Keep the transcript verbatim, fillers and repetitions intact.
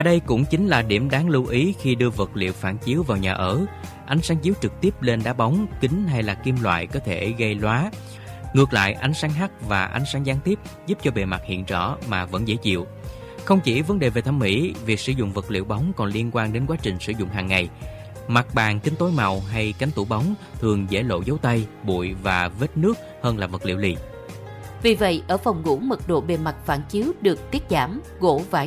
Đây cũng chính là điểm đáng lưu ý khi đưa vật liệu phản chiếu vào nhà ở. Ánh sáng chiếu trực tiếp lên đá bóng, kính hay là kim loại có thể gây lóa. Ngược lại, ánh sáng hắt và ánh sáng gián tiếp giúp cho bề mặt hiện rõ mà vẫn dễ chịu. Không chỉ vấn đề về thẩm mỹ, việc sử dụng vật liệu bóng còn liên quan đến quá trình sử dụng hàng ngày. Mặt bàn kính tối màu hay cánh tủ bóng thường dễ lộ dấu tay, bụi và vết nước hơn là vật liệu lì. Vì vậy, ở phòng ngủ mật độ bề mặt phản chiếu được tiết giảm, gỗ vải